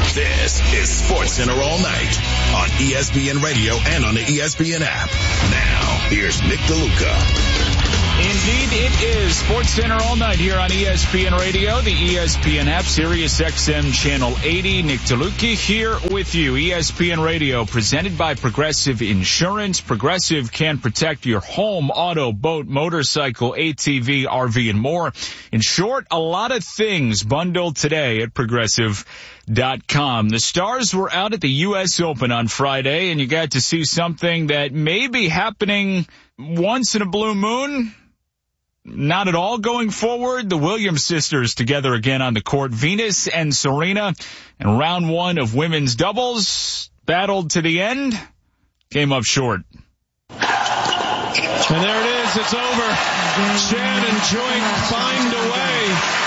This is SportsCenter All Night on ESPN Radio and on the ESPN app. Now, here's Nick DeLuca. Indeed, it is SportsCenter All Night here on ESPN Radio, the ESPN app, Sirius XM Channel 80. Nick DeLuca here with you. ESPN Radio presented by Progressive Insurance. Progressive can protect your home, auto, boat, motorcycle, ATV, RV, and more. In short, a lot of things bundled today at Progressive.com. The Stars were out at the U.S. Open on Friday, and you got to see something that may be happening once in a blue moon. Not at all going forward. The Williams sisters together again on the court. Venus and Serena in round one of women's doubles. Battled to the end. Came up short. And there it is. It's over. Chen and Joink find a way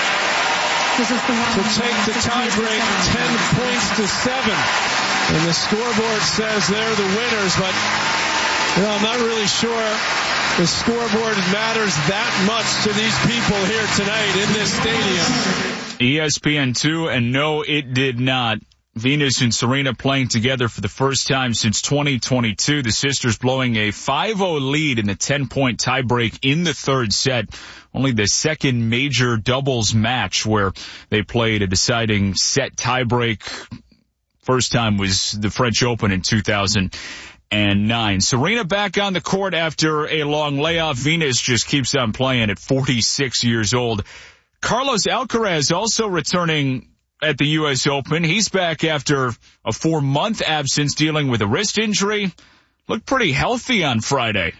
to take the tiebreak 10 points to 7. And the scoreboard says they're the winners, but I'm not really sure the scoreboard matters that much to these people here tonight in this stadium. ESPN2, and no, it did not. Venus and Serena playing together for the first time since 2022. The sisters blowing a 5-0 lead in the 10-point tiebreak in the third set. Only the second major doubles match where they played a deciding set tiebreak. First time was the French Open in 2009. Serena back on the court after a long layoff. Venus just keeps on playing at 46 years old. Carlos Alcaraz also returning at the U.S. Open. He's back after a 4-month absence dealing with a wrist injury. Looked pretty healthy on Friday.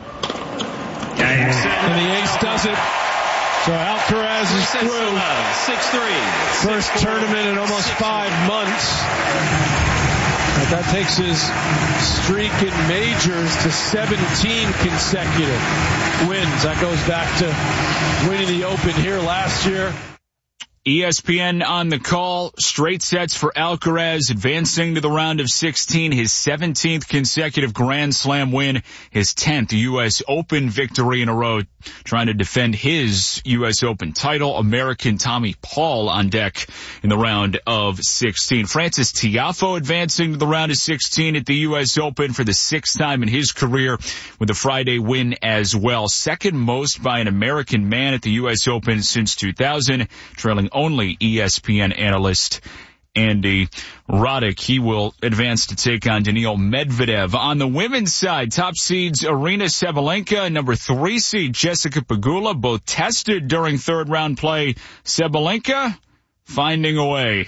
And the ace does it. So Alcaraz is through. 6-3. First tournament in almost 5 months. But that takes his streak in majors to 17 consecutive wins. That goes back to winning the Open here last year. ESPN on the call. Straight sets for Alcaraz, advancing to the round of 16, his 17th consecutive Grand Slam win, his 10th U.S. Open victory in a row, trying to defend his U.S. Open title. American Tommy Paul on deck in the round of 16. Francis Tiafoe advancing to the round of 16 at the U.S. Open for the 6th time in his career with a Friday win as well. Second most by an American man at the U.S. Open since 2000, trailing only ESPN analyst Andy Roddick. He will advance to take on Daniil Medvedev. On the women's side, top seeds Aryna Sabalenka and number 3 seed Jessica Pegula both tested during third round play. Sabalenka finding a way.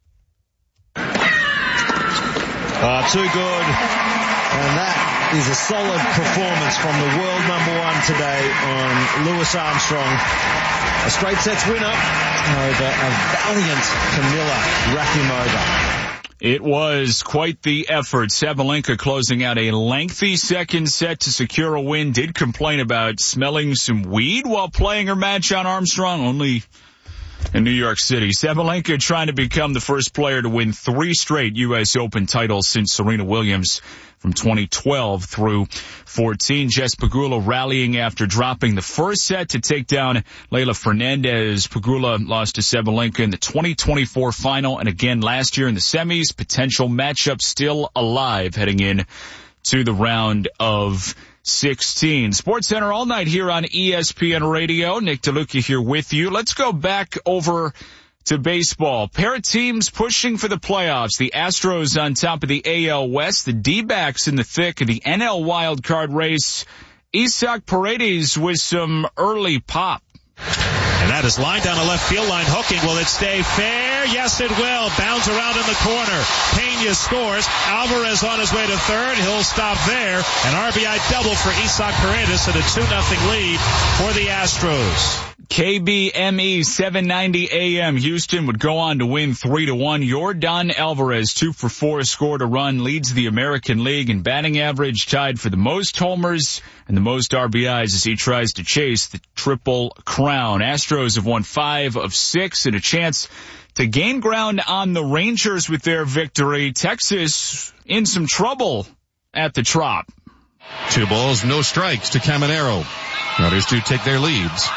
Too good. And that is a solid performance from the world number 1 today on Louis Armstrong. A straight sets winner over a valiant Kamila Rakimova. It was quite the effort. Sabalenka closing out a lengthy second set to secure a win. Did complain about smelling some weed while playing her match on Armstrong, only in New York City. Sabalenka trying to become the first player to win 3 straight U.S. Open titles since Serena Williams from 2012 through 14. Jess Pegula rallying after dropping the first set to take down Leylah Fernandez. Pegula lost to Sabalenka in the 2024 final and again last year in the semis. Potential matchup still alive heading in to the round of 16. SportsCenter all night here on ESPN Radio. Nick DeLuca here with you. Let's go back over to baseball. Pair of teams pushing for the playoffs. The Astros on top of the AL West. The D-backs in the thick of the NL wildcard race. Isaac Paredes with some early pop. And that is lined down the left field line. Hooking. Will it stay fair? Yes, it will. Bounds around in the corner. Pena scores. Alvarez on his way to third. He'll stop there. An RBI double for Isaac Paredes and a 2-0 lead for the Astros. KBME 790 AM. Houston would go on to win 3-1. Yordan Alvarez 2 for 4 scored a run, leads the American League in batting average, tied for the most homers and the most RBIs as he tries to chase the Triple Crown. Astros have won 5 of 6 and a chance to gain ground on the Rangers with their victory. Texas in some trouble at the Trop. 2 balls, no strikes to Caminero. Others to take their leads.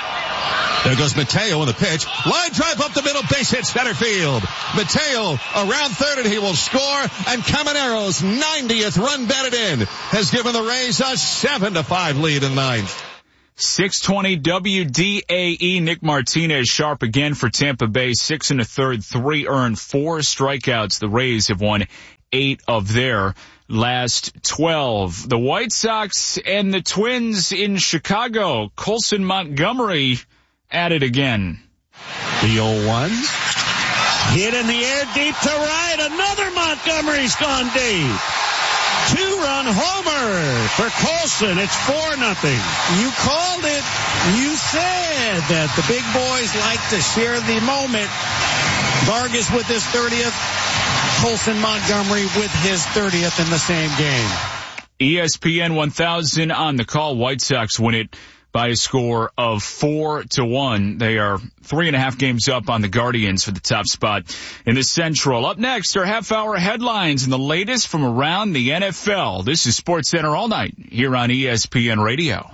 There goes Mateo on the pitch. Line drive up the middle, base hit center field. Mateo around third and he will score. And Camanero's 90th run batted in has given the Rays a 7-5 lead in ninth. 6:20 WDAE. Nick Martinez sharp again for Tampa Bay. 6 1/3, 3 earned, 4 strikeouts. The Rays have won 8 of their last 12. The White Sox and the Twins in Chicago. Colson Montgomery at it again. The 0-1. Hit in the air deep to right. Another Montgomery's gone deep. 2-run homer for Colson. It's 4-0. You called it. You said that the big boys like to share the moment. Vargas with his 30th. Colson Montgomery with his 30th in the same game. ESPN 1000 on the call. White Sox win it by a score of 4-1. They are 3.5 games up on the Guardians for the top spot in the Central. Up next are half-hour headlines and the latest from around the NFL. This is SportsCenter All Night here on ESPN Radio.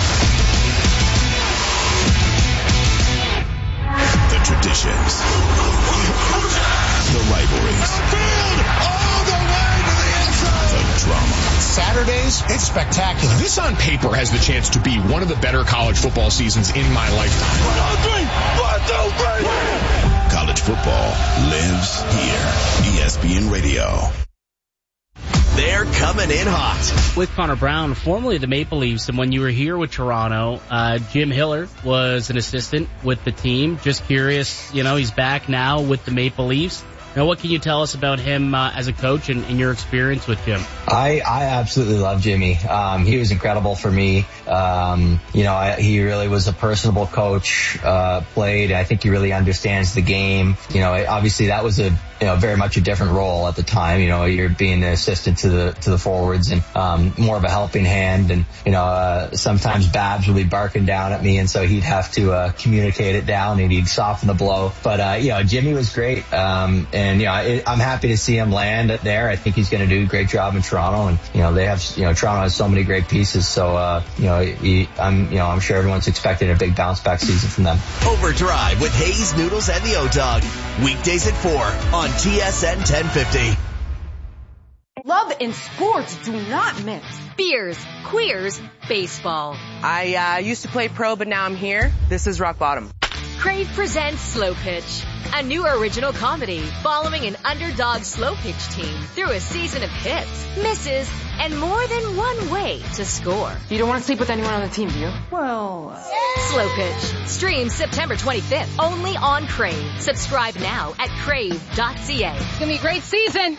The traditions, the rivalries, all the way to the end zone. The drama. Saturdays, it's spectacular. This on paper has the chance to be one of the better college football seasons in my lifetime. 1, 2, 3. College football lives here. ESPN Radio. They're coming in hot. With Connor Brown, formerly the Maple Leafs, and when you were here with Toronto, Jim Hiller was an assistant with the team. Just curious, he's back now with the Maple Leafs. Now, what can you tell us about him as a coach and your experience with Jim? I absolutely love Jimmy. He was incredible for me. He really was a personable coach, played. I think he really understands the game. Obviously that was very much a different role at the time. You're being the assistant to the forwards and more of a helping hand. And sometimes Babs would be barking down at me, and so he'd have to communicate it down, and he'd soften the blow. But Jimmy was great. I'm happy to see him land there. I think he's going to do a great job in Toronto, and they have Toronto has so many great pieces. So I'm sure everyone's expecting a big bounce back season from them. Overdrive with Hayes, Noodles, and the O-Dog. Weekdays at 4 on TSN 1050. Love and sports do not mix. Beers, queers, baseball. I used to play pro, but now I'm here. This is rock bottom. Crave presents Slow Pitch, a new original comedy following an underdog slow pitch team through a season of hits, misses, and more than one way to score. You don't want to sleep with anyone on the team, do you? Well, Slow Pitch. Stream September 25th only on Crave. Subscribe now at crave.ca. It's going to be a great season.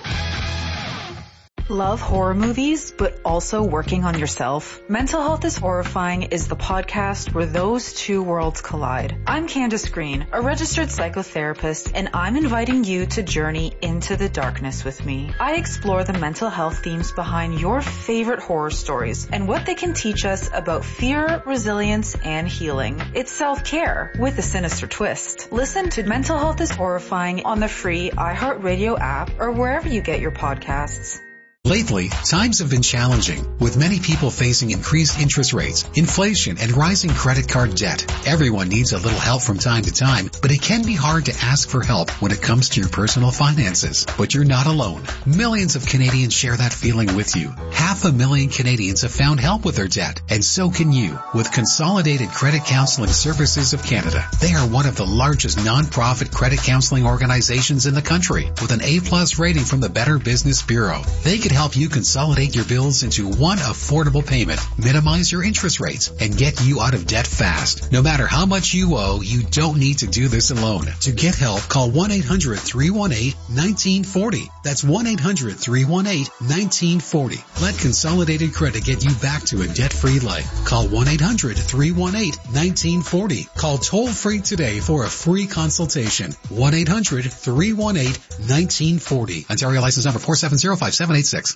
Love horror movies, but also working on yourself? Mental Health is Horrifying is the podcast where those two worlds collide. I'm Candace Green, a registered psychotherapist, and I'm inviting you to journey into the darkness with me. I explore the mental health themes behind your favorite horror stories and what they can teach us about fear, resilience, and healing. It's self-care with a sinister twist. Listen to Mental Health is Horrifying on the free iHeartRadio app or wherever you get your podcasts. Lately, times have been challenging, with many people facing increased interest rates, inflation, and rising credit card debt. Everyone needs a little help from time to time, but it can be hard to ask for help when it comes to your personal finances. But you're not alone. Millions of Canadians share that feeling with you. 500,000 Canadians have found help with their debt, and so can you, with Consolidated Credit Counseling Services of Canada. They are one of the largest non-profit credit counseling organizations in the country, with an A+ rating from the Better Business Bureau. They can help you consolidate your bills into one affordable payment, minimize your interest rates, and get you out of debt fast. No matter how much you owe, you don't need to do this alone. To get help, call 1-800-318-1940. That's 1-800-318-1940. Let Consolidated Credit get you back to a debt-free life. Call 1-800-318-1940. Call toll-free today for a free consultation. 1-800-318-1940. Ontario license number 4705786.